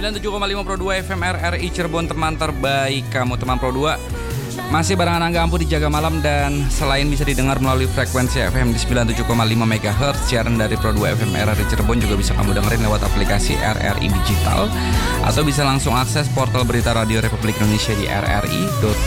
97,5 Pro 2 FM RRI Cirebon, teman terbaik kamu, teman Pro 2. Masih barengan Angga Ampu di Jaga Malam, dan selain bisa didengar melalui frekuensi FM di 97,5 MHz, siaran dari Pro 2 FM RRI Cirebon juga bisa kamu dengerin lewat aplikasi RRI Digital, atau bisa langsung akses portal berita Radio Republik Indonesia di rri.com.